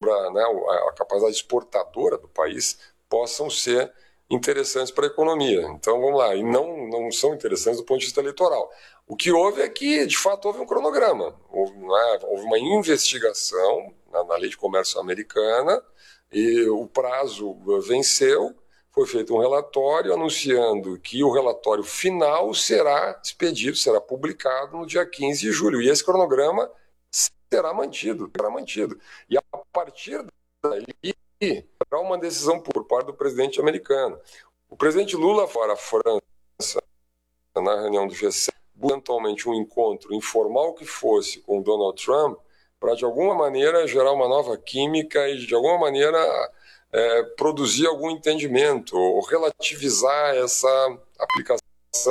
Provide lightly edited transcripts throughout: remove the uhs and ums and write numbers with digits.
né, a capacidade exportadora do país possam ser interessantes para a economia. Então, vamos lá, e não são interessantes do ponto de vista eleitoral. O que houve é que, de fato, houve um cronograma. Houve uma investigação na Lei de Comércio Americana e o prazo venceu, foi feito um relatório anunciando que o relatório final será expedido, será publicado no dia 15 de julho. E esse cronograma será mantido. E a partir daí, será uma decisão por parte do presidente americano. O presidente Lula foi à França, na reunião do G7, eventualmente um encontro informal que fosse com o Donald Trump, para de alguma maneira gerar uma nova química e de alguma maneira produzir algum entendimento ou relativizar essa aplicação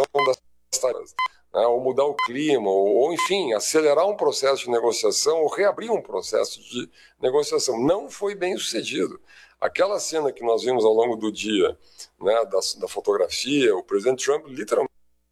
das tarefas, né, ou mudar o clima, ou enfim, acelerar um processo de negociação ou reabrir um processo de negociação. Não foi bem sucedido. Aquela cena que nós vimos ao longo do dia, né, da fotografia, o presidente Trump literalmente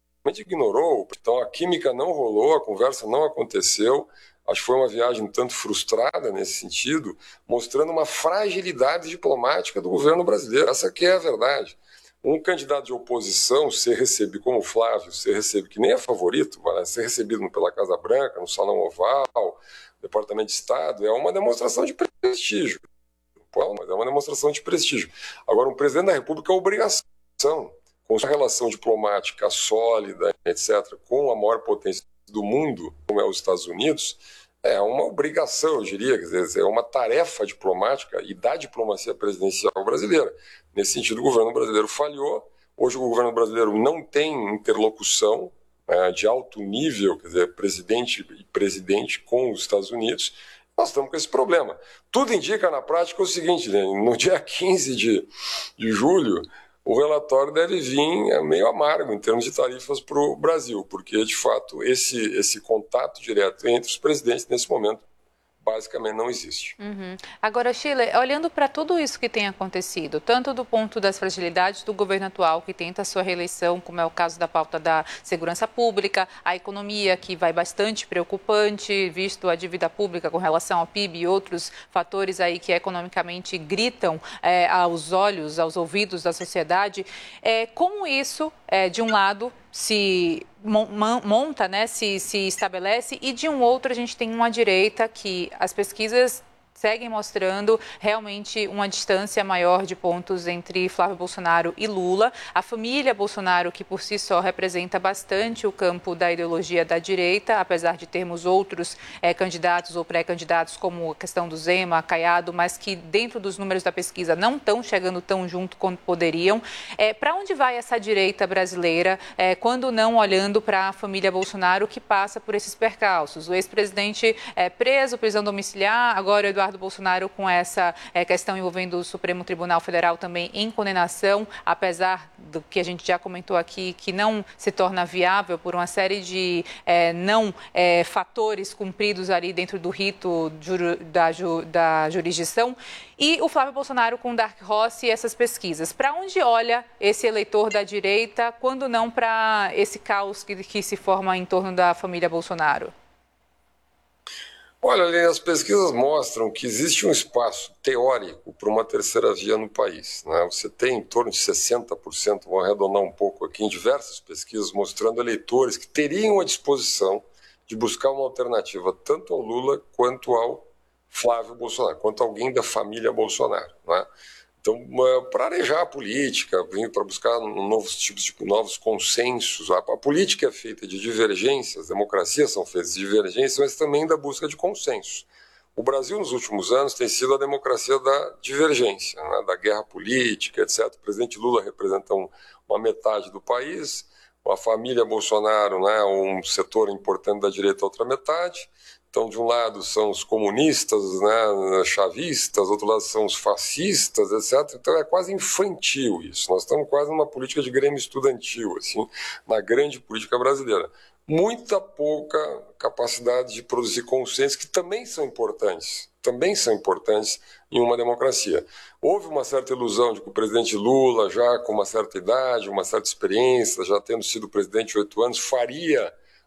ignorou, então a química não rolou, a conversa não aconteceu. Acho que foi uma viagem um tanto frustrada nesse sentido, mostrando uma fragilidade diplomática do governo brasileiro. Essa que é a verdade. Um candidato de oposição ser recebido, como o Flávio, ser recebido, que nem é favorito, mas ser recebido pela Casa Branca, no Salão Oval, Departamento de Estado, é uma demonstração de prestígio. Mas é uma demonstração de prestígio. Agora, um presidente da República é obrigação, com sua relação diplomática sólida, etc., com a maior potência do mundo, como é os Estados Unidos, é uma obrigação, eu diria, quer dizer, é uma tarefa diplomática e da diplomacia presidencial brasileira. Nesse sentido, o governo brasileiro falhou. Hoje o governo brasileiro não tem interlocução de alto nível, quer dizer, presidente com os Estados Unidos. Nós estamos com esse problema. Tudo indica na prática o seguinte, né? No dia 15 de julho, o relatório deve vir meio amargo em termos de tarifas para o Brasil, porque, de fato, esse contato direto entre os presidentes, nesse momento, basicamente não existe. Uhum. Agora, Sheila, olhando para tudo isso que tem acontecido, tanto do ponto das fragilidades do governo atual, que tenta a sua reeleição, como é o caso da pauta da segurança pública, a economia, que vai bastante preocupante, visto a dívida pública com relação ao PIB e outros fatores aí que economicamente gritam aos olhos, aos ouvidos da sociedade, como isso, de um lado, se monta, né, se estabelece, e de um outro a gente tem uma direita que as pesquisas seguem mostrando realmente uma distância maior de pontos entre Flávio Bolsonaro e Lula. A família Bolsonaro, que por si só representa bastante o campo da ideologia da direita, apesar de termos outros candidatos ou pré-candidatos, como a questão do Zema, Caiado, mas que dentro dos números da pesquisa não estão chegando tão junto quanto poderiam. Para onde vai essa direita brasileira, quando não olhando para a família Bolsonaro, que passa por esses percalços? O ex-presidente preso, prisão domiciliar, agora Eduardo Bolsonaro com essa questão envolvendo o Supremo Tribunal Federal também em condenação, apesar do que a gente já comentou aqui, que não se torna viável por uma série de fatores cumpridos ali dentro do rito da jurisdição. E o Flávio Bolsonaro com Dark Horse e essas pesquisas. Para onde olha esse eleitor da direita, quando não para esse caos que se forma em torno da família Bolsonaro? Olha, as pesquisas mostram que existe um espaço teórico para uma terceira via no país, né? Você tem em torno de 60%, vou arredondar um pouco aqui, em diversas pesquisas mostrando eleitores que teriam a disposição de buscar uma alternativa tanto ao Lula quanto ao Flávio Bolsonaro, quanto a alguém da família Bolsonaro, né? Então, para arejar a política, para buscar novos consensos, a política é feita de divergências, democracias são feitas de divergências, mas também da busca de consenso. O Brasil, nos últimos anos, tem sido a democracia da divergência, né, da guerra política, etc. O presidente Lula representa uma metade do país, a família Bolsonaro, né, um setor importante da direita, outra metade. Então, de um lado são os comunistas, né, chavistas, do outro lado são os fascistas, etc. Então é quase infantil isso. Nós estamos quase numa política de grêmio estudantil, assim, na grande política brasileira. Muita pouca capacidade de produzir consensos que também são importantes em uma democracia. Houve uma certa ilusão de que o presidente Lula, já com uma certa idade, uma certa experiência, já tendo sido presidente 8 anos, faria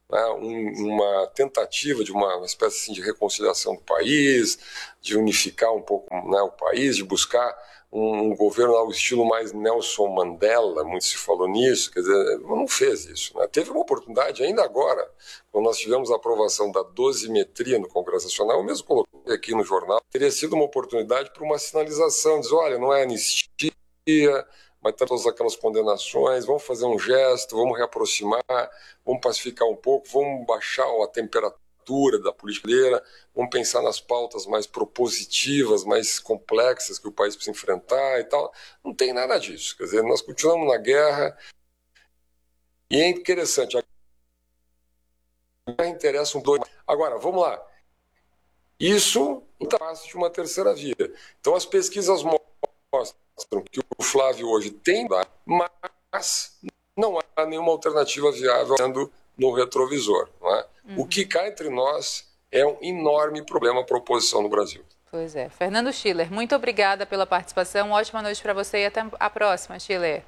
né, uma tentativa de uma espécie assim, de reconciliação do país, de unificar um pouco, né, o país, de buscar um governo ao estilo mais Nelson Mandela, muito se falou nisso, quer dizer, não fez isso. Né? Teve uma oportunidade ainda agora, quando nós tivemos a aprovação da dosimetria no Congresso Nacional, eu mesmo coloquei aqui no jornal, teria sido uma oportunidade para uma sinalização, diz, olha, não é anistia, mas tem todas aquelas condenações, vamos fazer um gesto, vamos reaproximar, vamos pacificar um pouco, vamos baixar a temperatura da política brasileira, vamos pensar nas pautas mais propositivas, mais complexas que o país precisa enfrentar e tal. Não tem nada disso. Quer dizer, nós continuamos na guerra e é interessante. A guerra interessa um dois. Agora, vamos lá. Isso não está fácil de uma terceira via. Então, as pesquisas mostram que o Flávio hoje tem, mas não há nenhuma alternativa viável no retrovisor. Não é? O que cá entre nós é um enorme problema para a oposição no Brasil. Pois é. Fernando Schiller, muito obrigada pela participação. Ótima noite para você e até a próxima, Schiller.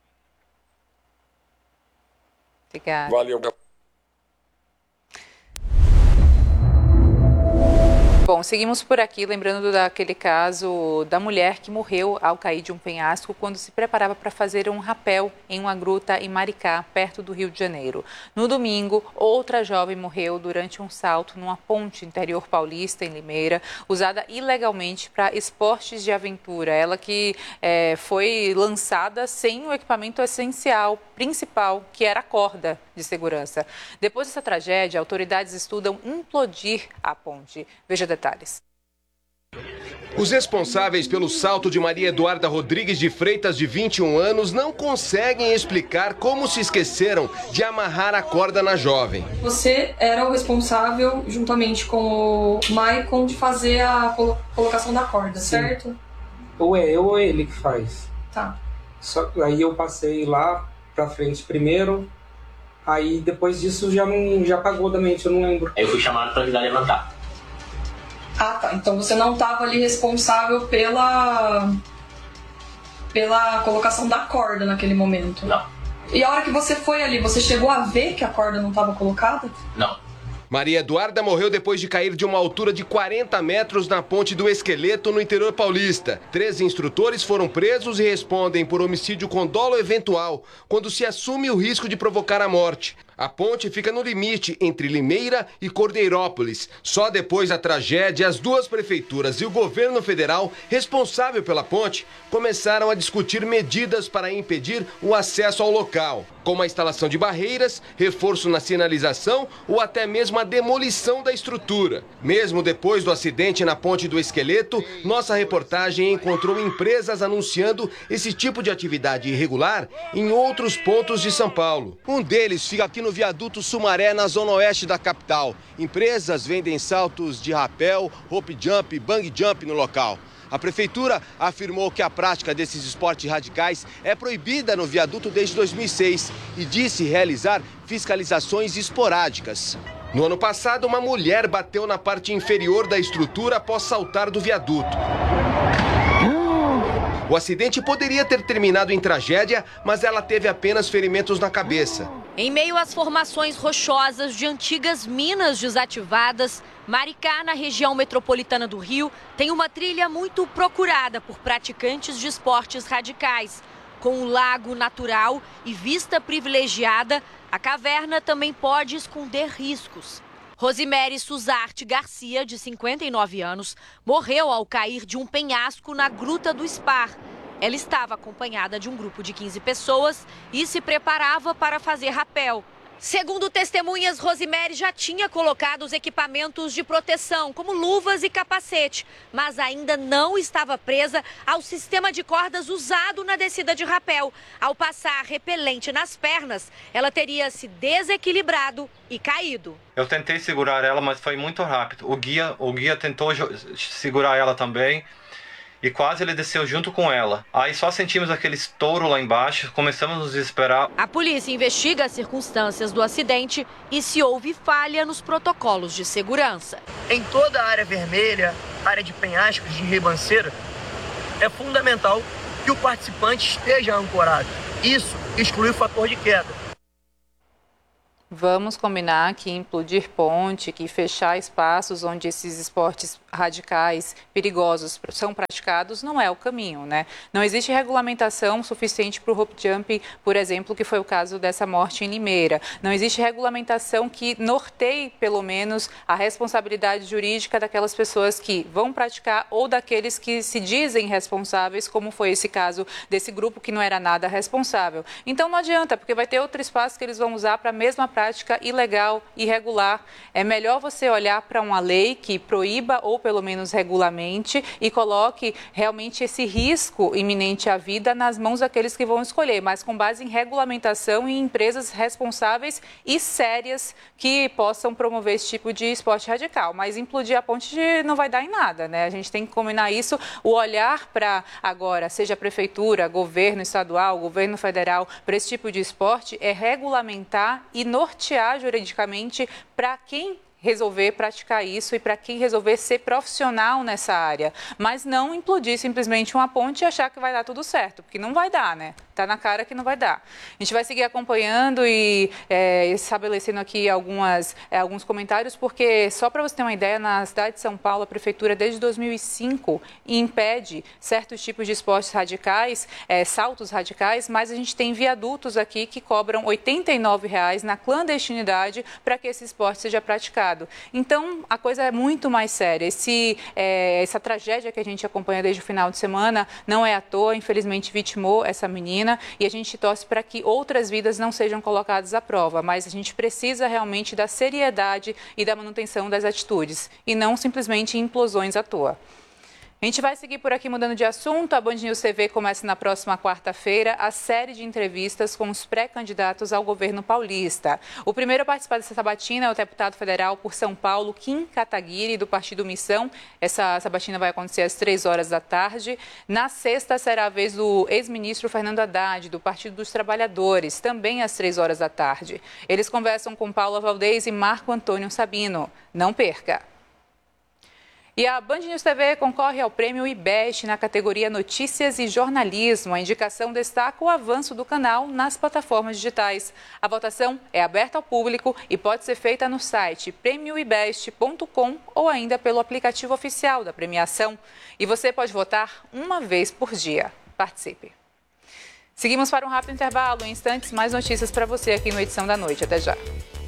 Obrigada. Valeu. Bom, seguimos por aqui, lembrando daquele caso da mulher que morreu ao cair de um penhasco quando se preparava para fazer um rapel em uma gruta em Maricá, perto do Rio de Janeiro. No domingo, outra jovem morreu durante um salto numa ponte interior paulista, em Limeira, usada ilegalmente para esportes de aventura. Ela que foi lançada sem o equipamento essencial, principal, que era a corda de segurança. Depois dessa tragédia, autoridades estudam implodir a ponte. Veja detalhes. Os responsáveis pelo salto de Maria Eduarda Rodrigues de Freitas, de 21 anos, não conseguem explicar como se esqueceram de amarrar a corda na jovem. Você era o responsável, juntamente com o Maicon, de fazer a colocação da corda, Sim. certo? Ou é eu ou é ele que faz. Tá. Aí eu passei lá pra frente primeiro, aí depois disso já apagou da mente, eu não lembro. Aí eu fui chamado pra ajudar a levantar. Ah, tá. Então você não estava ali responsável pela colocação da corda naquele momento? Não. E a hora que você foi ali, você chegou a ver que a corda não estava colocada? Não. Maria Eduarda morreu depois de cair de uma altura de 40 metros na Ponte do Esqueleto, no interior paulista. 3 instrutores foram presos e respondem por homicídio com dolo eventual, quando se assume o risco de provocar a morte. A ponte fica no limite entre Limeira e Cordeirópolis. Só depois da tragédia, as 2 prefeituras e o governo federal responsável pela ponte começaram a discutir medidas para impedir o acesso ao local, como a instalação de barreiras, reforço na sinalização ou até mesmo a demolição da estrutura. Mesmo depois do acidente na Ponte do Esqueleto, nossa reportagem encontrou empresas anunciando esse tipo de atividade irregular em outros pontos de São Paulo. Um deles fica aqui no viaduto Sumaré, na zona oeste da capital. Empresas vendem saltos de rapel, rope jump, bang jump no local. A prefeitura afirmou que a prática desses esportes radicais é proibida no viaduto desde 2006 e disse realizar fiscalizações esporádicas. No ano passado, uma mulher bateu na parte inferior da estrutura após saltar do viaduto. O acidente poderia ter terminado em tragédia, mas ela teve apenas ferimentos na cabeça. Em meio às formações rochosas de antigas minas desativadas, Maricá, na região metropolitana do Rio, tem uma trilha muito procurada por praticantes de esportes radicais. Com um lago natural e vista privilegiada, a caverna também pode esconder riscos. Rosimere Suzarte Garcia, de 59 anos, morreu ao cair de um penhasco na Gruta do Spar. Ela estava acompanhada de um grupo de 15 pessoas e se preparava para fazer rapel. Segundo testemunhas, Rosimere já tinha colocado os equipamentos de proteção, como luvas e capacete, mas ainda não estava presa ao sistema de cordas usado na descida de rapel. Ao passar repelente nas pernas, ela teria se desequilibrado e caído. Eu tentei segurar ela, mas foi muito rápido. O guia tentou segurar ela também. E quase ele desceu junto com ela. Aí só sentimos aquele estouro lá embaixo, começamos a nos desesperar. A polícia investiga as circunstâncias do acidente e se houve falha nos protocolos de segurança. Em toda a área vermelha, área de penhascos, de ribanceira, é fundamental que o participante esteja ancorado. Isso exclui o fator de queda. Vamos combinar que implodir ponte, que fechar espaços onde esses esportes radicais perigosos são praticados não é o caminho, né? Não existe regulamentação suficiente para o rope jump, por exemplo, que foi o caso dessa morte em Limeira. Não existe regulamentação que norteie, pelo menos, a responsabilidade jurídica daquelas pessoas que vão praticar ou daqueles que se dizem responsáveis, como foi esse caso desse grupo que não era nada responsável. Então não adianta, porque vai ter outro espaço que eles vão usar para a mesma prática ilegal, irregular. É melhor você olhar para uma lei que proíba ou pelo menos regulamente e coloque realmente esse risco iminente à vida nas mãos daqueles que vão escolher, mas com base em regulamentação e em empresas responsáveis e sérias que possam promover esse tipo de esporte radical. Mas implodir a ponte não vai dar em nada, né? A gente tem que combinar isso, o olhar para agora, seja a prefeitura, governo estadual, governo federal, para esse tipo de esporte é regulamentar e nortear juridicamente para quem resolver praticar isso e para quem resolver ser profissional nessa área, mas não implodir simplesmente uma ponte e achar que vai dar tudo certo, porque não vai dar, né? Tá na cara que não vai dar. A gente vai seguir acompanhando e estabelecendo aqui alguns comentários, porque só para você ter uma ideia, na cidade de São Paulo, a prefeitura desde 2005 impede certos tipos de esportes radicais, saltos radicais, mas a gente tem viadutos aqui que cobram R$ 89,00 na clandestinidade para que esse esporte seja praticado. Então, a coisa é muito mais séria. Essa tragédia que a gente acompanha desde o final de semana não é à toa, infelizmente vitimou essa menina e a gente torce para que outras vidas não sejam colocadas à prova, mas a gente precisa realmente da seriedade e da manutenção das atitudes e não simplesmente implosões à toa. A gente vai seguir por aqui mudando de assunto. A Band News TV começa na próxima quarta-feira a série de entrevistas com os pré-candidatos ao governo paulista. O primeiro a participar dessa sabatina é o deputado federal por São Paulo, Kim Kataguiri, do Partido Missão. Essa sabatina vai acontecer às 15h. Na sexta será a vez do ex-ministro Fernando Haddad, do Partido dos Trabalhadores, também às 15h. Eles conversam com Paula Valdez e Marco Antônio Sabino. Não perca! E a Band News TV concorre ao prêmio IBEST na categoria Notícias e Jornalismo. A indicação destaca o avanço do canal nas plataformas digitais. A votação é aberta ao público e pode ser feita no site premioibest.com ou ainda pelo aplicativo oficial da premiação. E você pode votar uma vez por dia. Participe! Seguimos para um rápido intervalo. Em instantes, mais notícias para você aqui no Edição da Noite. Até já!